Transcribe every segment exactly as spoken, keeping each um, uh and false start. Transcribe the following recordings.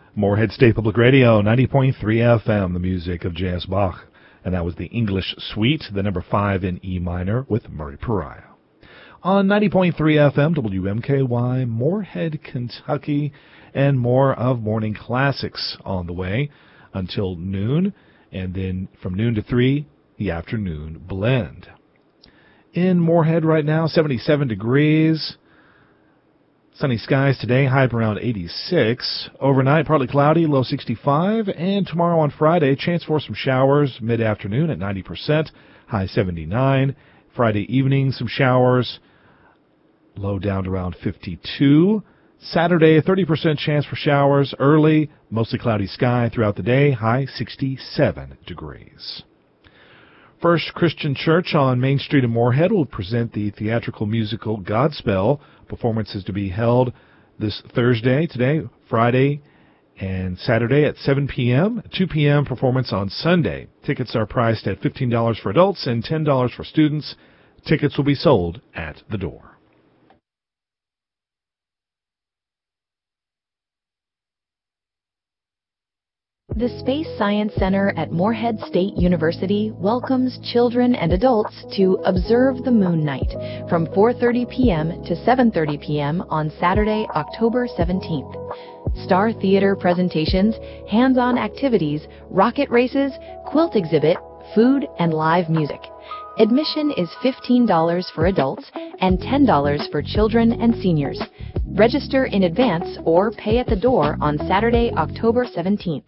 Moorhead State Public Radio, ninety point three F M, the music of J S. Bach. And that was the English Suite, the number five in E minor with Murray Pariah. On ninety point three F M, W M K Y, Moorhead, Kentucky, and more of Morning Classics on the way until noon, and then from noon to three, the afternoon blend. In Moorhead right now, seventy-seven degrees. Sunny skies today, high up around eighty-six. Overnight, partly cloudy, low sixty-five. And tomorrow on Friday, chance for some showers mid-afternoon at ninety percent, high seventy-nine. Friday evening, some showers, low down to around fifty-two. Saturday, a thirty percent chance for showers early, mostly cloudy sky throughout the day, high sixty-seven degrees. First Christian Church on Main Street in Moorhead will present the theatrical musical Godspell. Performance is to be held this Thursday, today, Friday, and Saturday at seven p.m. two p.m. performance on Sunday. Tickets are priced at fifteen dollars for adults and ten dollars for students. Tickets will be sold at the door. The Space Science Center at Moorhead State University welcomes children and adults to Observe the Moon Night from four thirty p.m. to seven thirty p.m. on Saturday, October seventeenth. Star theater presentations, hands-on activities, rocket races, quilt exhibit, food, and live music. Admission is fifteen dollars for adults and ten dollars for children and seniors. Register in advance or pay at the door on Saturday, October seventeenth.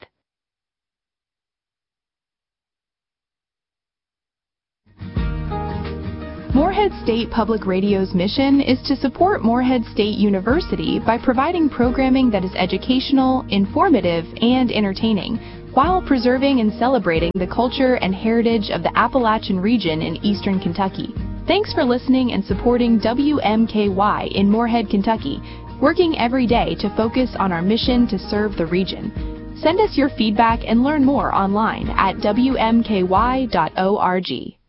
Moorhead State Public Radio's mission is to support Moorhead State University by providing programming that is educational, informative, and entertaining, while preserving and celebrating the culture and heritage of the Appalachian region in eastern Kentucky. Thanks for listening and supporting W M K Y in Moorhead, Kentucky, working every day to focus on our mission to serve the region. Send us your feedback and learn more online at W M K Y dot org.